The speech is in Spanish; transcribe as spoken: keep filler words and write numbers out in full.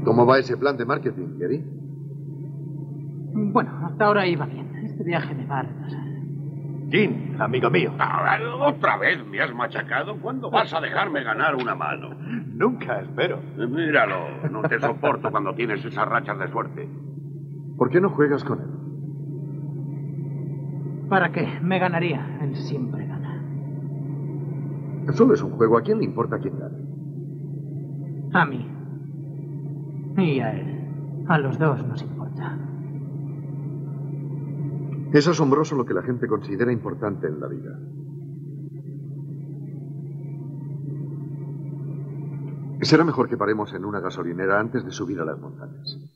¿Cómo va ese plan de marketing, Gary? Bueno, hasta ahora iba bien. Este viaje me va a retrasar. Jim, amigo mío. Ah, ¿otra vez me has machacado? ¿Cuándo vas a dejarme ganar una mano? Nunca, espero. Míralo, no te soporto cuando tienes esas rachas de suerte. ¿Por qué no juegas con él? ¿Para qué? Me ganaría. Él siempre gana. Solo es un juego. ¿A quién le importa quién gane? A mí. Y a él. A los dos nos importa. Es asombroso lo que la gente considera importante en la vida. Será mejor que paremos en una gasolinera antes de subir a las montañas.